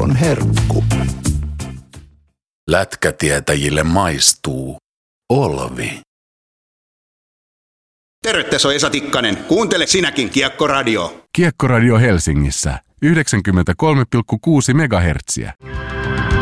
on herkku. Lätkätietäjille maistuu Olvi. Terve, tässä on Esa Tikkanen. Kuuntele sinäkin Kiekko-radio. Kiekko-radio Helsingissä 93,6 MHz.